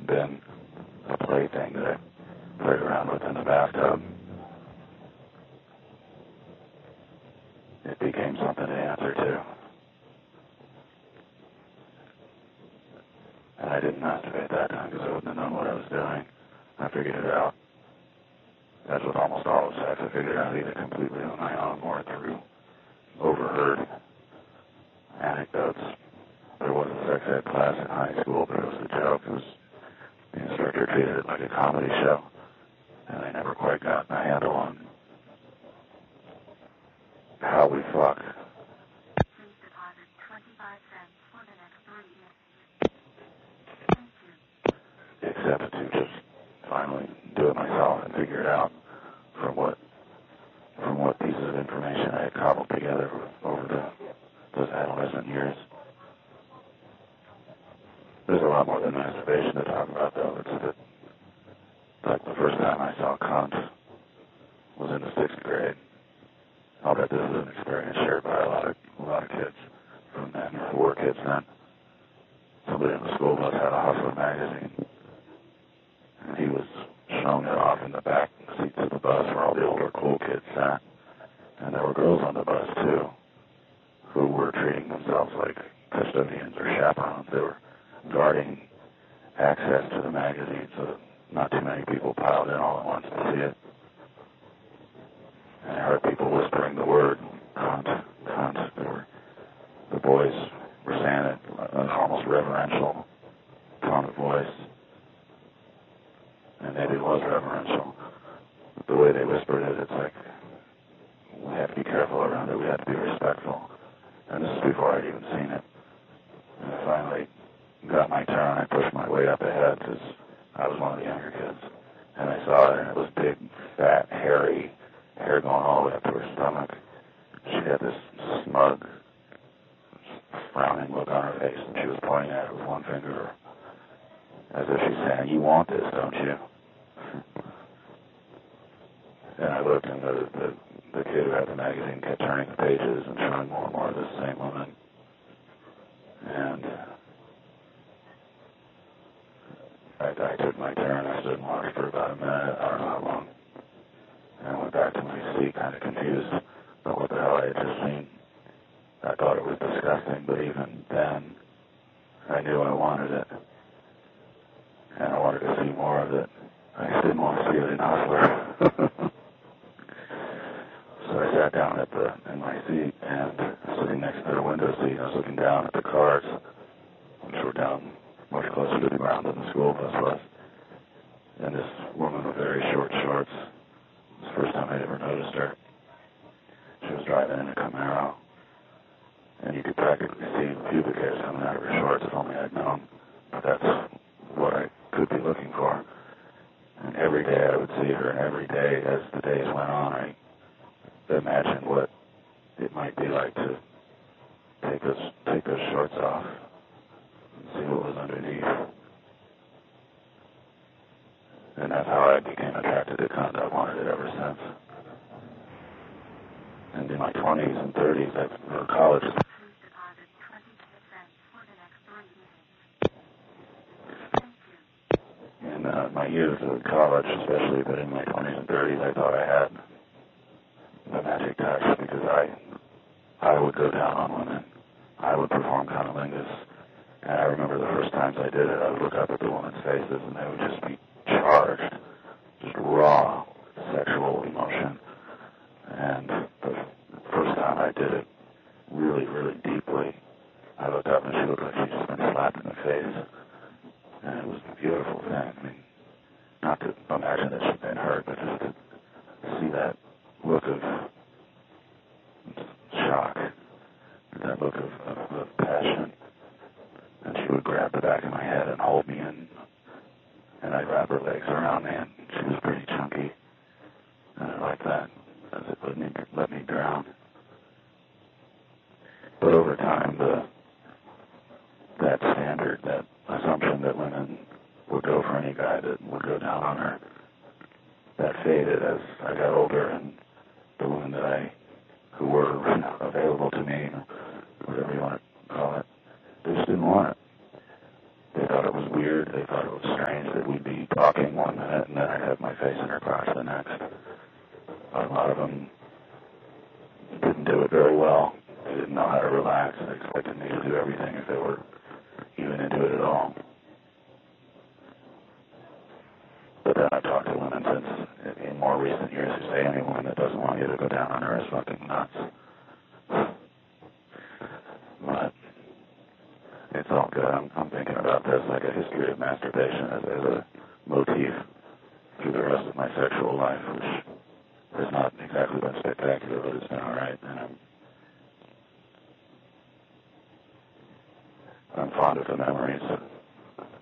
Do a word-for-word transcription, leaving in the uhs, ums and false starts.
been a plaything that I played around with in the bathtub. It became something to answer to. And I didn't masturbate that time because I wouldn't have known what I was doing. I figured it out. As with almost all of sex, I figured it out either completely on my own or through overheard anecdotes. There was a sex ed class in high school, but it was a joke. It was, the instructor treated it like a comedy show, and I never quite got a handle on how we fuck. Please deposit twenty-five cents for the next three years. Thank you. Except to just finally do it myself and figure it out from what from what pieces of information I had cobbled together over the, those adolescent years. There's a lot more than masturbation to talk about, though. It's a bit like the first time I saw cunt was in the sixth grade. I'll bet this is an experience shared by a lot of a lot of kids from then, or who were kids then. Somebody in the school bus had a Hustler magazine, and he was showing it off in the back seats of the bus where all the older cool kids sat. And there were girls on the bus, too, who were treating themselves like custodians or chaperones. They were guarding access to the magazine so that not too many people piled in all at once to see it. And I heard people whispering the word, cunt, cunt. They were, the boys were saying it in an almost reverential tone of voice. And maybe it was reverential. The way they whispered it, it's like, we have to be careful around it. We have to be respectful. And this is before I'd even seen it. And I finally got my turn. I pushed my way up ahead because I was one of the younger kids. And I saw it, and it was big, fat, hairy, hair going all the way up to her stomach. She had this smug, frowning look on her face, and she was pointing at it with one finger, as if she's saying, you want this, don't you? And I looked, and the, the, the kid who had the magazine kept turning the pages and showing more and more of this same woman. And I, I took my turn. I stood and watched for about a minute. I don't know how long. And I went back to my seat, kind of confused about what the hell I had just seen. I thought it was disgusting, but even then, I knew I wanted it. And I wanted to see more of it. I just didn't want to see it in Hustler. So I sat down at the in my seat, and sitting next to the window seat, I was looking down at the cars, which were down much closer to the ground than the school bus was. And this woman with very short shorts, it was the first time I'd ever noticed her. She was driving in a Camaro, and you could practically see pubic hairs coming out of her shorts if only I'd known. But that's what I could be looking for. And every day I would see her, and every day as the days went on, I imagined what it might be like to take those, take those shorts off and see what was underneath. And that's how I became attracted to cunt. I've wanted it ever since. And in my twenties and thirties, I've, or college, in uh, my youth of college especially, but in my twenties and thirties, I thought I had the magic touch because I I would go down on women. I would perform cunnilingus. And I remember the first times I did it, I would look up at the women's faces and they would just be charged, just raw sexual emotion. And the first time I did it really, really deeply, I looked up and she looked like she'd just been slapped in the face. And it was a beautiful thing. I mean, not to imagine that she'd been hurt, but just to see that look of shock, that look of, of, of passion. And she would grab the back of my head and hold me, and and I'd wrap her legs around me, and she was pretty chunky. And I liked that, as it let me, let me drown. But over time, the that standard, that assumption that women would go for any guy that would go down on her, that faded as I got older, and the women that I, who were available to me, whatever you want to call it, they just didn't want it. They thought it was weird. They thought it was strange that we'd be talking one minute and then I'd have my face in her crotch the next. But a lot of them didn't do it very well. They didn't know how to relax. They expected me to do everything if they were even into it at all. But then I've talked to women since, in more recent years, who say any woman that doesn't want you to go down on her is fucking nuts. But it's all good. I'm, I'm thinking about this like a history of masturbation as, as a motif through the rest of my sexual life, which has not exactly been spectacular, but it's been all right. And I'm, I'm fond of the memories.